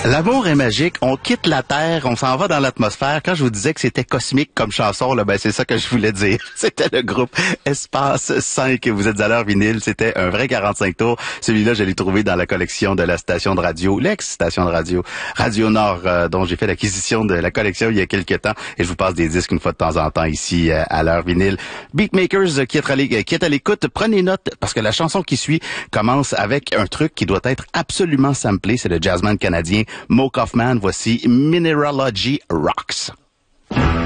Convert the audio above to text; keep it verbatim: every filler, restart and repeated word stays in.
L'amour est magique, on quitte la Terre, on s'en va dans l'atmosphère. Quand je vous disais que c'était cosmique comme chanson, là, ben c'est ça que je voulais dire. C'était le groupe Espace cinq. Vous êtes à l'heure vinyle, c'était un vrai quarante-cinq tours. Celui-là, je l'ai trouvé dans la collection de la station de radio, l'ex-station de radio, Radio Nord, euh, dont j'ai fait l'acquisition de la collection il y a quelques temps. Et je vous passe des disques une fois de temps en temps ici euh, à l'heure vinyle. Beatmakers euh, qui est à l'é- qui est à l'écoute, prenez note parce que la chanson qui suit commence avec un truc qui doit être absolument samplé. C'est le jazzman canadien Mo Kaufman. Voici Mineralogy Rocks.